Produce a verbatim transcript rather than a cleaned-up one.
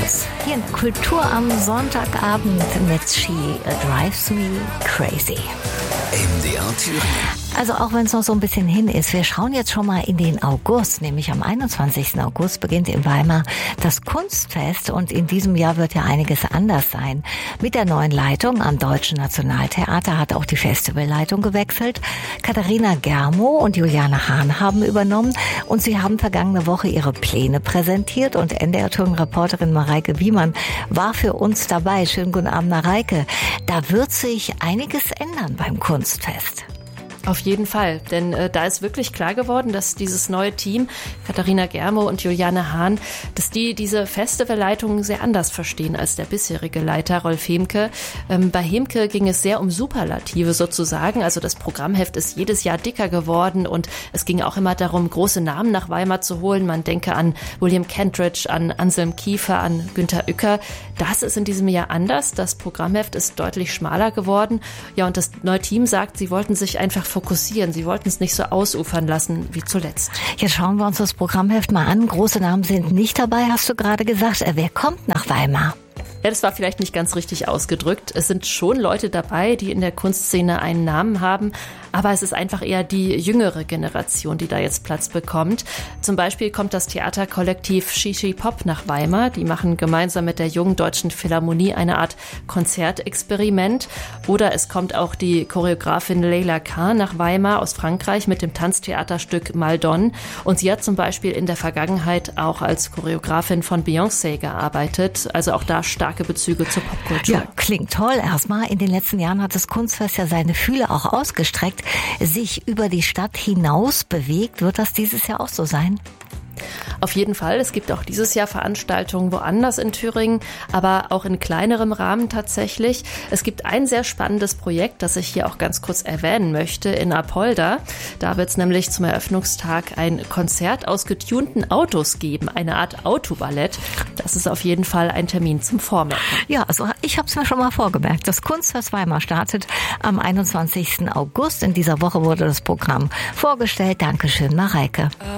Girls. Hier in Kultur am Sonntagabend mit She Drives Me Crazy. M D R Thüringen. Also auch wenn es noch so ein bisschen hin ist, wir schauen jetzt schon mal in den August, nämlich am einundzwanzigsten August beginnt in Weimar das Kunstfest und in diesem Jahr wird ja einiges anders sein. Mit der neuen Leitung am Deutschen Nationaltheater hat auch die Festivalleitung gewechselt. Katharina Germo und Juliane Hahn haben übernommen und sie haben vergangene Woche ihre Pläne präsentiert und N D R-Reporterin Mareike Wiemann war für uns dabei. Schönen guten Abend, Mareike. Da wird sich einiges ändern beim Kunstfest. Auf jeden Fall, denn äh, da ist wirklich klar geworden, dass dieses neue Team, Katharina Germo und Juliane Hahn, dass die diese Festivalleitung sehr anders verstehen als der bisherige Leiter Rolf Hemke. Ähm, bei Hemke ging es sehr um Superlative sozusagen, also das Programmheft ist jedes Jahr dicker geworden und es ging auch immer darum, große Namen nach Weimar zu holen. Man denke an William Kentridge, an Anselm Kiefer, an Günter Uecker. Das ist in diesem Jahr anders, das Programmheft ist deutlich schmaler geworden. Ja, und das neue Team sagt, sie wollten sich einfach fokussieren. Sie wollten es nicht so ausufern lassen wie zuletzt. Jetzt schauen wir uns das Programmheft mal an. Große Namen sind nicht dabei, hast du gerade gesagt. Wer kommt nach Weimar? Ja, das war vielleicht nicht ganz richtig ausgedrückt. Es sind schon Leute dabei, die in der Kunstszene einen Namen haben, aber es ist einfach eher die jüngere Generation, die da jetzt Platz bekommt. Zum Beispiel kommt das Theaterkollektiv Shishi Pop nach Weimar. Die machen gemeinsam mit der Jungen Deutschen Philharmonie eine Art Konzertexperiment. Oder es kommt auch die Choreografin Leila Kahn nach Weimar aus Frankreich mit dem Tanztheaterstück Maldon. Und sie hat zum Beispiel in der Vergangenheit auch als Choreografin von Beyoncé gearbeitet. Also auch da starke Bezüge zur Popkultur. Ja, klingt toll erstmal. In den letzten Jahren hat das Kunstfest ja seine Fühler auch ausgestreckt, sich über die Stadt hinaus bewegt. Wird das dieses Jahr auch so sein? Auf jeden Fall. Es gibt auch dieses Jahr Veranstaltungen woanders in Thüringen, aber auch in kleinerem Rahmen tatsächlich. Es gibt ein sehr spannendes Projekt, das ich hier auch ganz kurz erwähnen möchte, in Apolda. Da wird es nämlich zum Eröffnungstag ein Konzert aus getunten Autos geben, eine Art Autoballett. Das ist auf jeden Fall ein Termin zum Vormerken. Ja, also ich habe es mir schon mal vorgemerkt. Das Kunstfest Weimar startet am einundzwanzigsten August. In dieser Woche wurde das Programm vorgestellt. Dankeschön, Mareike.